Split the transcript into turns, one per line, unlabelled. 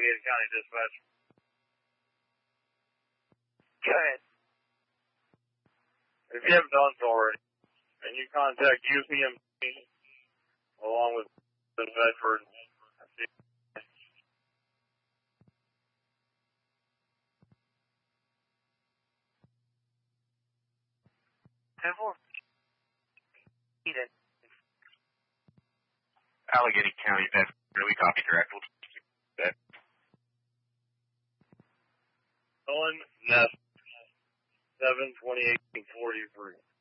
Allegheny County Dispatch.
Go ahead.
If you haven't done so already, and you contact UPMC along with the Bedford.
10-4.
Allegheny County, Bedford. We copy direct.
Owen Ness, 7/28/43.